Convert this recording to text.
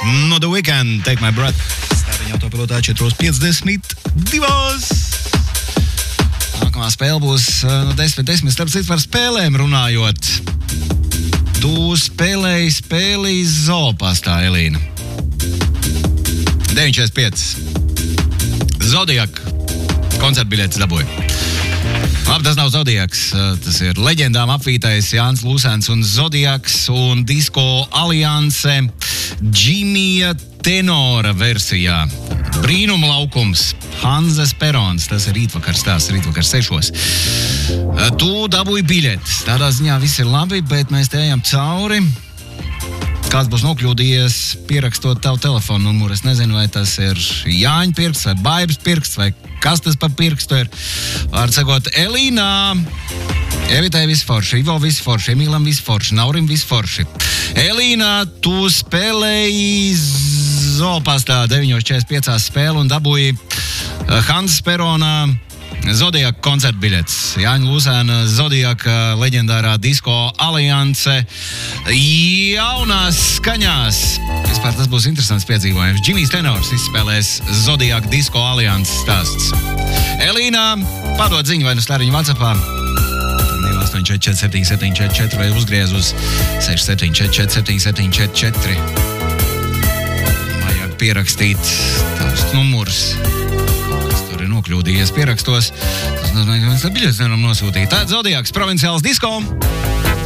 No The Weeknd, Take My Breath. Stāriņa autopilotā 4:52. Nākamā spēle būs 10. Starp citu par spēlēm runājot. Tu spēlēji spēli Zoopastā, Elīna. 9:45. Zodiak koncertbiļetes dabūja. Labi, tas nav Zodiaks, tas ir leģendām apvītais Jānis Lūsēns un Zodiaks un Disko Alianse Džimija Tenora versijā. Brīnuma laukums, Hanzas Perons, tas ir rītvakars 6. Tu dabūji biļetes, tādā ziņā viss ir labi, bet mēs te ejam cauri. Kāds būs nokļūdījies pierakstot tavu telefonu numuru? Es nezinu, vai tas ir Jāņa pirksts vai Baibas pirksts vai kas tas par pirkstu ir. Vārds sakot, Elīnā, Evitai visforši, Ivo visforši, Emīlam visforši, Naurim visforši. Elīnā, tu spēlēji Zoopastā 9:45 spēli un dabūji Hanzas Peronā Zodiaka koncertbiļetes. Jāņa Lūsēna Zodiaka leģendārā Disko Alianse jaunās skaņās. Vispār tas būs interesants piedzīvojums. Džimijs Tenors izspēlēs Zodiaka Disko Alianses stāsts. Elīnā, padod ziņu vai nu slēriņu WhatsAppā 2844744 vai uzgriez uz 67447744. Vajag pierakstīt tavs numurs. Nokļūdījies pierakstos. Tas nozīmē, ka mēs tā biļetes nevaram nosūtīt. Tāds Zodiaks, provinciāls disko.